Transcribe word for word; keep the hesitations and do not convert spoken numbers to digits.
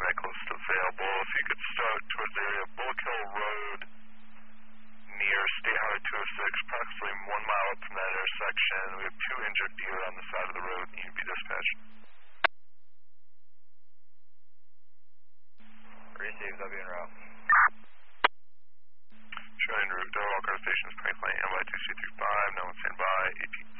very close to available. If you could start towards the area of Bullock Hill Road near State Highway two oh six, approximately one mile up from that intersection. We have two injured deer on the side of the road. Need to be dispatched. Receive, W en route. Showing route, Delaware Car Stations, Pike Lane, M Y two C three five, no one stand by, A P.